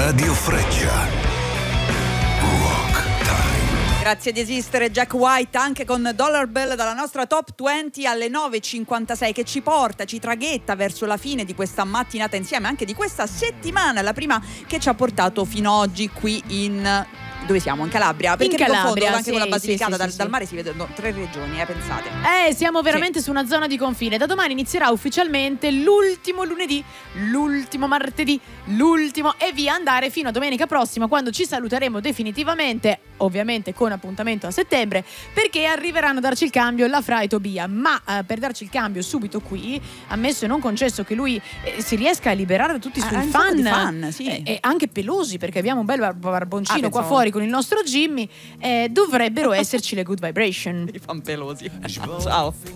Radio Freccia. Rock Time. Grazie di esistere, Jack White, anche con Dollar Bill dalla nostra Top 20 alle 9.56, che ci traghetta verso la fine di questa mattinata insieme, anche di questa settimana, la prima che ci ha portato fino ad oggi qui in... Dove siamo? In Calabria? Perché in Calabria, anche con la Basilicata, sì. dal mare si vedono 3 regioni, pensate. Siamo veramente su una zona di confine. Da domani inizierà ufficialmente l'ultimo lunedì, l'ultimo martedì, l'ultimo e via andare fino a domenica prossima, quando ci saluteremo definitivamente, ovviamente con appuntamento a settembre, perché arriveranno a darci il cambio la Fra e Tobia. Ma per darci il cambio subito qui, ammesso e non concesso che lui si riesca a liberare da tutti i suoi fan, sì. E anche pelosi, perché abbiamo un bel barboncino qua fuori con il nostro Jimmy, dovrebbero esserci le Good Vibration. I fan pelosi. Ciao.